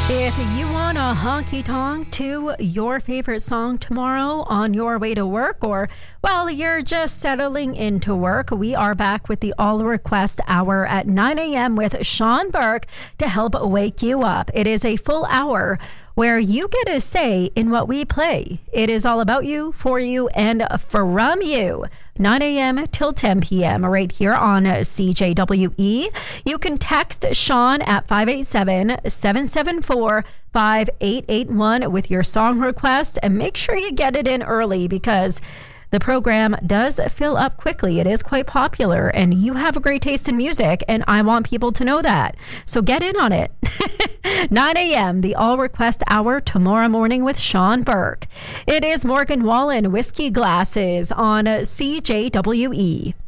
If you want a honky tonk to your favorite song tomorrow on your way to work, or, well, you're just settling into work, we are back with the All Request Hour at 9 a.m. with Sean Burke to help wake you up. It is a full hour where you get a say in what we play. It is all about you, for you, and from you. 9 a.m. till 10 p.m. right here on CJWE. You can text Sean at 587-774-5881 with your song request, and make sure you get it in early because the program does fill up quickly. It is quite popular, and you have a great taste in music, and I want people to know that. So get in on it. 9 a.m., the All Request Hour tomorrow morning with Sean Burke. It is Morgan Wallen, Whiskey Glasses on CJWE.